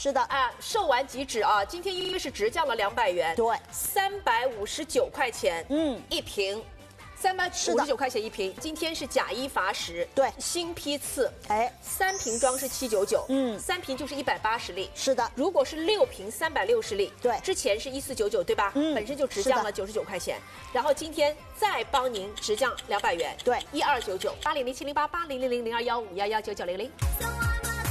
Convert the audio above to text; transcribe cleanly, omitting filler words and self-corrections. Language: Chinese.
是的啊，售完即止啊！今天因为是直降了200元， 对 ，359块钱，一瓶。359块钱一瓶，今天是假一罚10， 对， 新批次， 哎 ，3瓶装是799，3瓶就是180粒， 是的。 如果是6瓶360粒， 对， 之前是1499，对吧？本身就直降了99块钱，然后今天再帮您直降200元， 对 ，1299，80070880000215119900。